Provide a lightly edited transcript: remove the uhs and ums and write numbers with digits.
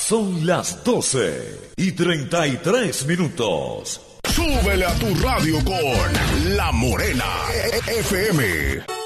Son las 12:33. Súbele a tu radio con La Morena FM.